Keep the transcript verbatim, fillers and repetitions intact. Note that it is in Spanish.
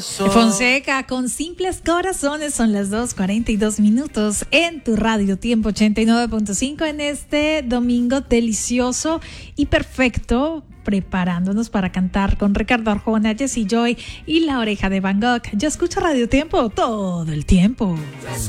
Fonseca, con Simples Corazones, son las dos cuarenta y dos minutos en tu radio Tiempo ochenta y nueve punto cinco en este domingo delicioso y perfecto, preparándonos para cantar con Ricardo Arjona, Jessie Joy y La Oreja de Van Gogh. Yo escucho Radio Tiempo todo el tiempo.